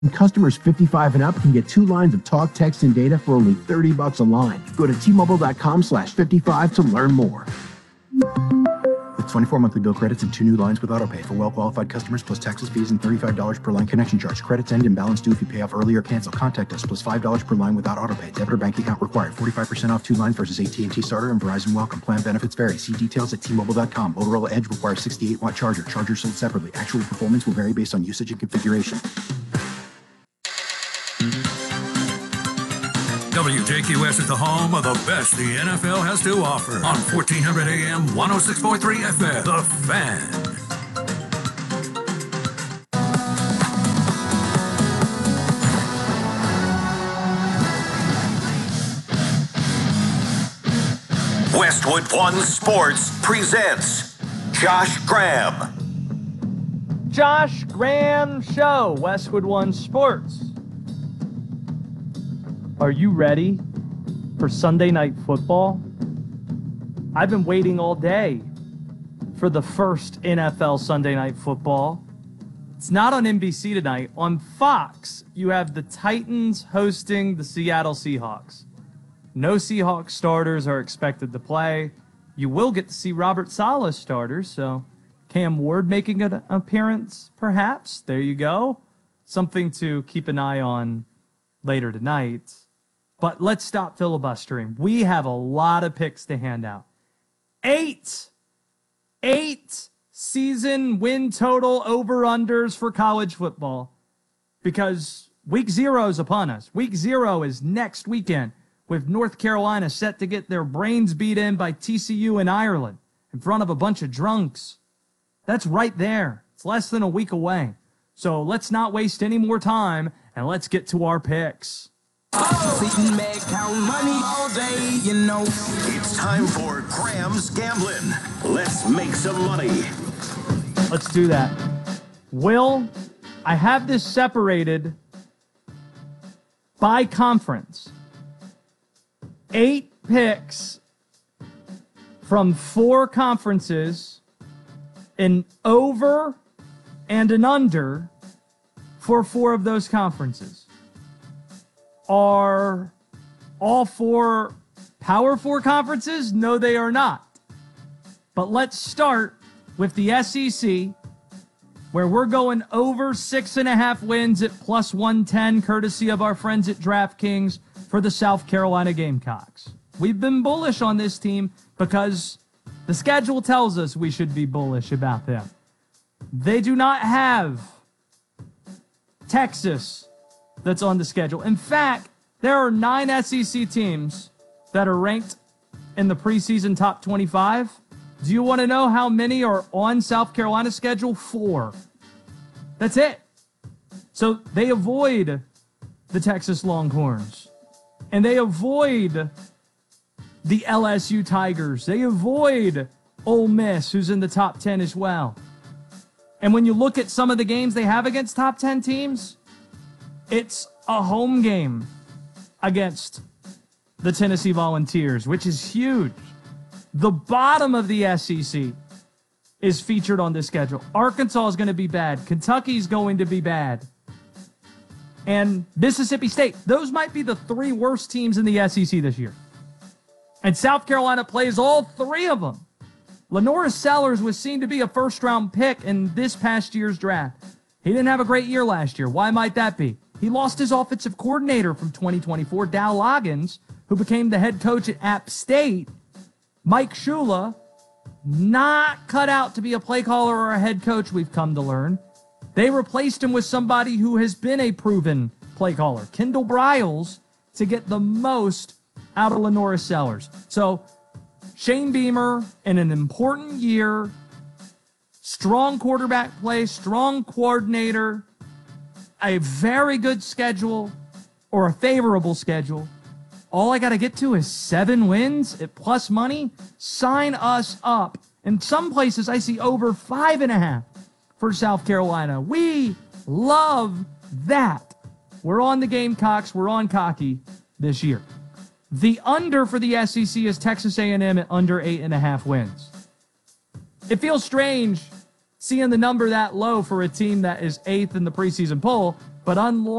And customers 55 and up can get 2 lines of talk, text, and data for only $30 a line. Go to T-Mobile.com/55 to learn more. With 24 monthly bill credits and 2 new lines with AutoPay for well-qualified customers, plus taxes, fees, and $35 per line connection charge. Credits end and balance due if you pay off early or cancel. Contact us, plus $5 per line without AutoPay. Debit or bank account required. 45% off 2 lines versus AT&T Starter and Verizon Welcome. Plan benefits vary. See details at T-Mobile.com. Motorola Edge requires 68-watt charger. Charger sold separately. Actual performance will vary based on usage and configuration. WJQS is the home of the best the NFL has to offer on 1400 AM, 106.3 FM. The Fan. Westwood One Sports presents Josh Graham. Josh Graham Show, Westwood One Sports. Are you ready for Sunday Night Football? I've been waiting all day for the first NFL Sunday Night Football. It's not on NBC tonight. On Fox, you have the Titans hosting the Seattle Seahawks. No Seahawks starters are expected to play. You will get to see Robert Saleh starters, so Cam Ward making an appearance, perhaps. There you go. Something to keep an eye on later tonight. But let's stop filibustering. We have a lot of picks to hand out. Eight season win total over-unders for college football because week 0 is upon us. Week 0 is next weekend with North Carolina set to get their brains beat in by TCU in Ireland in front of a bunch of drunks. That's right there. It's less than a week away. So let's not waste any more time and let's get to our picks. Sitting back, count money all day, you know. It's time for Graham's Gambling. Let's make some money. Let's do that. Will, I have this separated by conference. 8 picks from 4 conferences, an over and an under for 4 of those conferences. Are all 4 Power 4 conferences? No, they are not. But let's start with the SEC, where we're going over 6.5 wins at plus 110, courtesy of our friends at DraftKings for the South Carolina Gamecocks. We've been bullish on this team because the schedule tells us we should be bullish about them. They do not have Texas that's on the schedule. In fact, there are 9 SEC teams that are ranked in the preseason top 25. Do you want to know how many are on South Carolina's schedule? 4. That's it. So they avoid the Texas Longhorns. And they avoid the LSU Tigers. They avoid Ole Miss, who's in the top 10 as well. And when you look at some of the games they have against top 10 teams, it's a home game against the Tennessee Volunteers, which is huge. The bottom of the SEC is featured on this schedule. Arkansas is going to be bad. Kentucky is going to be bad. And Mississippi State. Those might be the 3 worst teams in the SEC this year. And South Carolina plays all 3 of them. Lenoris Sellers was seen to be a first-round pick in this past year's draft. He didn't have a great year last year. Why might that be? He lost his offensive coordinator from 2024, Dow Loggins, who became the head coach at App State. Mike Shula, not cut out to be a play caller or a head coach, we've come to learn. They replaced him with somebody who has been a proven play caller, Kendall Briles, to get the most out of Lenoris Sellers. So Shane Beamer, in an important year, strong quarterback play, strong coordinator, a very good schedule or a favorable schedule. All I got to get to is 7 wins at plus money. Sign us up. In some places, I see over 5.5 for South Carolina. We love that. We're on the Gamecocks. We're on cocky this year. The under for the SEC is Texas A&M at under 8.5 wins. It feels strange seeing the number that low for a team that is 8th in the preseason poll, But unlike